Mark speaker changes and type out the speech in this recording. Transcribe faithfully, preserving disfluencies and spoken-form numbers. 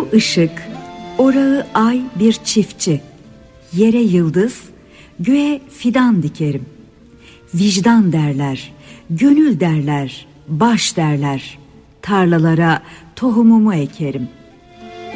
Speaker 1: Su ışık, orağı ay bir çiftçi. Yere yıldız, göğe fidan dikerim. Vicdan derler, gönül derler, baş derler. Tarlalara tohumumu ekerim.